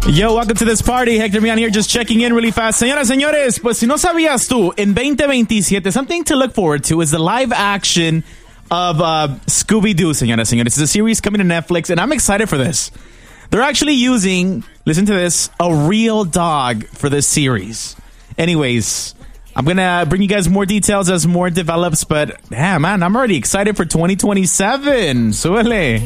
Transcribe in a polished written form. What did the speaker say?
Yo, welcome to this party. Hector Mian here, just checking in really fast. Señoras, señores, pues si no sabías tú, en 2027, something to look forward to is the live action of Scooby-Doo, señoras, señores. It's a series coming to Netflix, and I'm excited for this. They're actually using, listen to this, a real dog for this series. Anyways, I'm going to bring you guys more details as more develops, but yeah, man, I'm already excited for 2027. Súbele.